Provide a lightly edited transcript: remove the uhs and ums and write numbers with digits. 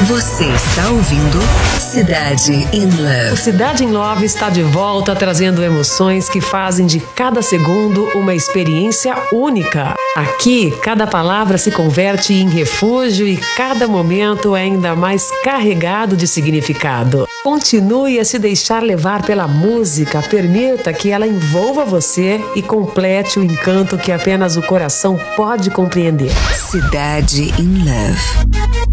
Você está ouvindo Cidade in Love. Cidade in Love está de volta, trazendo emoções que fazem de cada segundo uma experiência única. Aqui, cada palavra se converte em refúgio e cada momento é ainda mais carregado de significado. Continue a se deixar levar pela música, permita que ela envolva você e complete o encanto que apenas o coração pode compreender. Cidade in Love.